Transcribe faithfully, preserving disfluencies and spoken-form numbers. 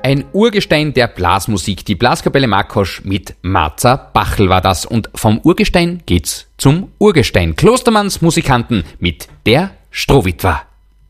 Ein Urgestein der Blasmusik, die Blaskapelle Makosch mit Marza Bachl war das. Und vom Urgestein geht's zum Urgestein. Klostermanns Musikanten mit der Strohwitwer.